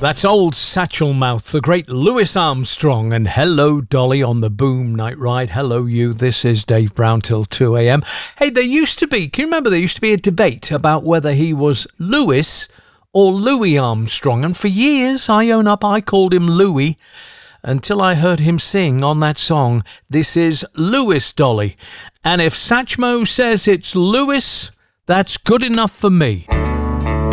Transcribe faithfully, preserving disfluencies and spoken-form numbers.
That's old Satchel Mouth, the great Louis Armstrong, and Hello Dolly on the Boom Night Ride. Hello you, this is Dave Brown till two a.m. Hey, there used to be, can you remember there used to be a debate about whether he was Louis or Louis Armstrong, and for years, I own up, I called him Louis, until I heard him sing on that song, This is Louis Dolly, and if Satchmo says it's Louis, that's good enough for me.